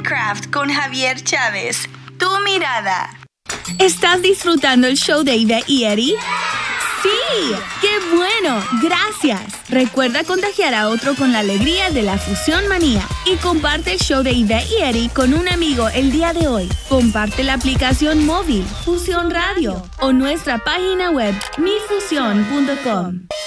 Craft con Javier Chávez. Tu mirada. ¿Estás disfrutando el show de Ivette y Eddie? ¡Sí! ¡Qué bueno! ¡Gracias! Recuerda contagiar a otro con la alegría de la Fusión Manía y comparte el show de Ivette y Eddie con un amigo el día de hoy. Comparte la aplicación móvil Fusión Radio o nuestra página web mifusión.com.